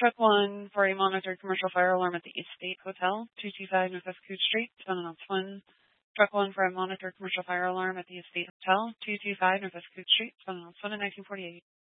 Truck 1 for a monitored commercial fire alarm at the Estate Hotel, 225 Northwest Coote Street, Twin on Twin. Truck 1 for a monitored commercial fire alarm at the Estate Hotel, 225 Northwest Coote Street, Twin on Twin in 1948.